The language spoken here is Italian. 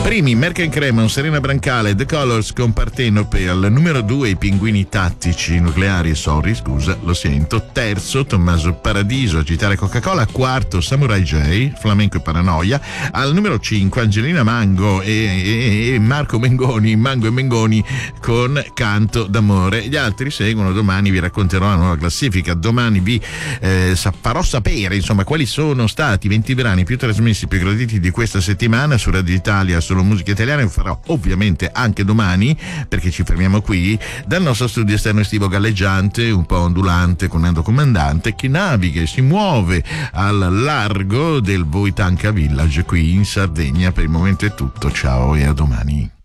Primi Merck & Cremon, Serena Brancale, The Colors con Partenope. Al numero 2 i Pinguini Tattici Nucleari, sorry, scusa, lo sento. Terzo Tommaso Paradiso, Agitare Coca-Cola. Quarto Samurai J, Flamenco e Paranoia. Al numero 5 Angelina Mango e Marco Mengoni, Mango e Mengoni con Canto d'amore. Gli altri seguono, domani vi racconterò la nuova classifica, domani vi farò sapere insomma quali sono stati i 20 brani più trasmessi, più graditi di questa settimana su Radio Italia, solo musica italiana. Lo farò ovviamente anche domani, perché ci fermiamo qui dal nostro studio esterno estivo galleggiante, un po' ondulante, con Nando Comandante, che naviga e si muove al largo del Voitanca Village qui in Sardegna. Per il momento è tutto, ciao e a domani.